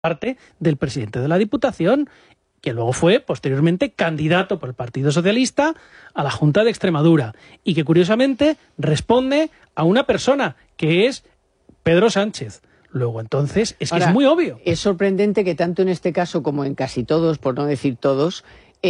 parte del presidente de la Diputación, que luego fue posteriormente candidato por el Partido Socialista a la Junta de Extremadura y que curiosamente responde a una persona que es Pedro Sánchez. Luego, entonces, es que Ahora, es muy obvio. Es sorprendente que tanto en este caso como en casi todos, por no decir todos,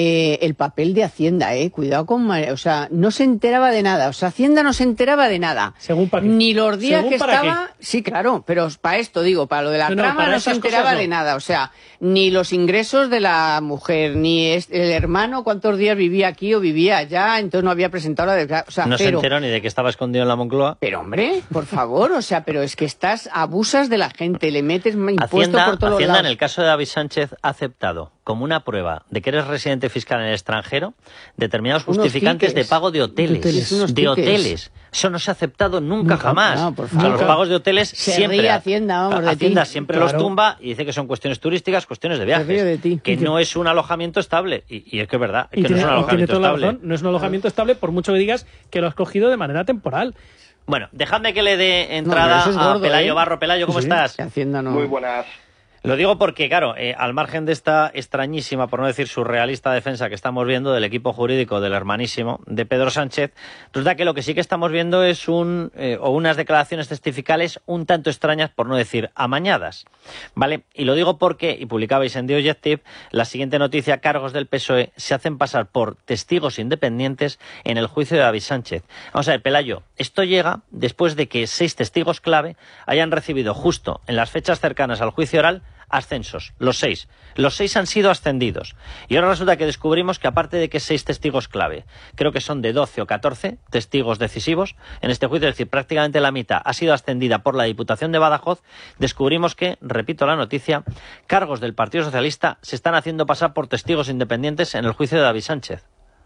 el papel de Hacienda, cuidado con... O sea, no se enteraba de nada. O sea, Hacienda no se enteraba de nada. Según para qué. Ni los días ¿Según que para estaba... qué? Sí, claro, pero para esto digo, para lo de la trama para no se esas enteraba cosas no. de nada. O sea, ni los ingresos de la mujer, ni el hermano cuántos días vivía aquí o vivía allá, entonces no había presentado la declaración. O sea, no se enteró ni de que estaba escondido en la Moncloa. Pero hombre, por favor, o sea, pero es que abusas de la gente, le metes impuestos por todos Hacienda, lados. en el caso de David Sánchez, ha aceptado como una prueba de que eres residente fiscal en el extranjero determinados justificantes de pago de hoteles. De hoteles. Eso no se ha aceptado nunca jamás. No, por O sea, favor. los pagos de hoteles Se siempre. ríe Hacienda, vamos, de Hacienda ti. siempre Claro. los tumba y dice que son cuestiones turísticas, cuestiones de viajes. ríe de ti. Que no es un alojamiento estable. Y es que es verdad, es Y que no es un tiene alojamiento toda la estable. razón, no es un alojamiento estable por mucho que digas que lo has cogido de manera temporal. Bueno, dejadme que le dé pero entrada eso es gordo, a Pelayo Barro. Pelayo, ¿cómo Sí. estás? Que Hacienda no... Muy buenas. Lo digo porque, claro, al margen de esta extrañísima, por no decir surrealista defensa que estamos viendo del equipo jurídico del hermanísimo de Pedro Sánchez, resulta que lo que sí que estamos viendo es unas declaraciones testificales un tanto extrañas, por no decir amañadas, ¿vale? Y lo digo porque, y publicabais en The Objective, la siguiente noticia: cargos del PSOE se hacen pasar por testigos independientes en el juicio de David Sánchez. Vamos a ver, Pelayo, esto llega después de que 6 testigos clave hayan recibido justo en las fechas cercanas al juicio oral ascensos, los 6. Los 6 han sido ascendidos. Y ahora resulta que descubrimos que aparte de que 6 testigos clave, creo que son de 12 o 14 testigos decisivos en este juicio, es decir, prácticamente la mitad ha sido ascendida por la Diputación de Badajoz, descubrimos que, repito la noticia, cargos del Partido Socialista se están haciendo pasar por testigos independientes en el juicio de David Sánchez.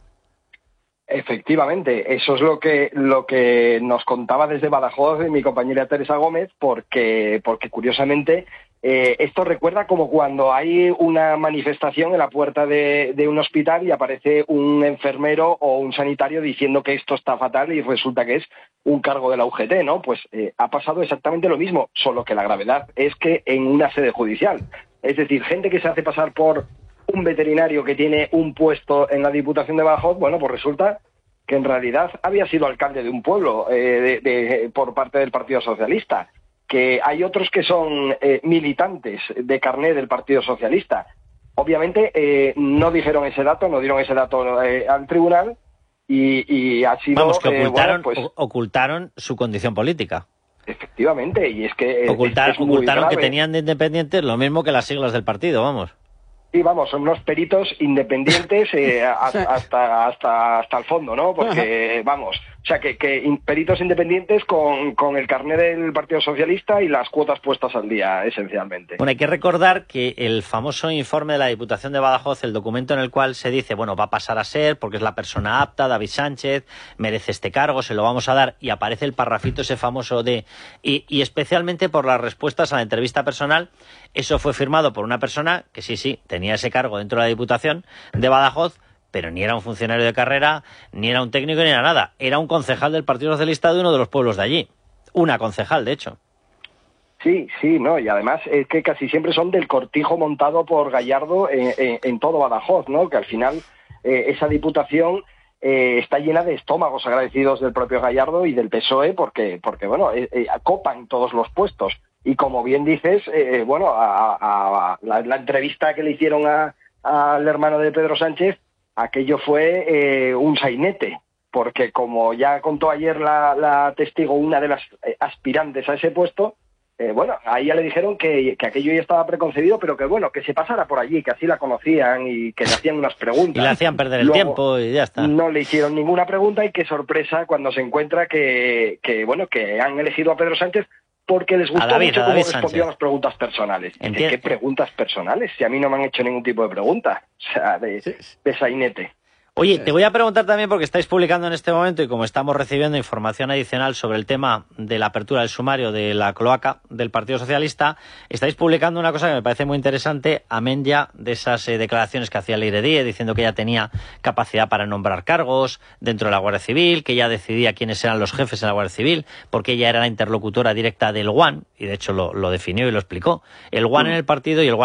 Efectivamente, eso es lo que nos contaba desde Badajoz mi compañera Teresa Gómez, porque curiosamente esto recuerda como cuando hay una manifestación en la puerta de un hospital y aparece un enfermero o un sanitario diciendo que esto está fatal y resulta que es un cargo de la UGT, ¿no? Pues ha pasado exactamente lo mismo, solo que la gravedad es que en una sede judicial. Es decir, gente que se hace pasar por un veterinario que tiene un puesto en la Diputación de Badajoz, bueno, pues resulta que en realidad había sido alcalde de un pueblo por parte del Partido Socialista, que hay otros que son militantes de carné del Partido Socialista. Obviamente no dijeron ese dato, no dieron ese dato al tribunal y ha sido... Vamos, que ocultaron, bueno, pues, ocultaron su condición política. efectivamente, y es que... Ocultaron que tenían de independientes lo mismo que las siglas del partido, vamos. Sí, vamos, son unos peritos independientes hasta el fondo, ¿no? Porque, vamos, o sea, que peritos independientes con el carné del Partido Socialista y las cuotas puestas al día, esencialmente. Bueno, hay que recordar que el famoso informe de la Diputación de Badajoz, el documento en el cual se dice, bueno, va a pasar a ser, porque es la persona apta, David Sánchez, merece este cargo, se lo vamos a dar, y aparece el parrafito ese famoso de... Y especialmente por las respuestas a la entrevista personal, eso fue firmado por una persona que sí, tenía ese cargo dentro de la Diputación de Badajoz, pero ni era un funcionario de carrera, ni era un técnico, ni era nada. Era un concejal del Partido Socialista de uno de los pueblos de allí. Una concejal, de hecho. Sí, no, y además es que casi siempre son del cortijo montado por Gallardo en todo Badajoz, ¿no? Que al final esa Diputación está llena de estómagos agradecidos del propio Gallardo y del PSOE porque bueno, copan todos los puestos. Y como bien dices, bueno, la entrevista que le hicieron al hermano de Pedro Sánchez, aquello fue un sainete, porque como ya contó ayer la testigo, una de las aspirantes a ese puesto, bueno, ahí ya le dijeron que aquello ya estaba preconcebido, pero que bueno, que se pasara por allí, que así la conocían y que le hacían unas preguntas. Y le hacían perder el tiempo y ya está. No le hicieron ninguna pregunta y qué sorpresa cuando se encuentra que bueno, que han elegido a Pedro Sánchez porque les gustó mucho cómo respondió a las preguntas personales. ¿De qué preguntas personales? Si a mí no me han hecho ningún tipo de pregunta, o sea, de sainete. Oye, te voy a preguntar también, porque estáis publicando en este momento y como estamos recibiendo información adicional sobre el tema de la apertura del sumario de la cloaca del Partido Socialista, estáis publicando una cosa que me parece muy interesante, amén ya de esas declaraciones que hacía Leire Díez, diciendo que ella tenía capacidad para nombrar cargos dentro de la Guardia Civil, que ella decidía quiénes eran los jefes en la Guardia Civil, porque ella era la interlocutora directa del GUAN, y de hecho lo definió y lo explicó. El GUAN en el partido y el GUAN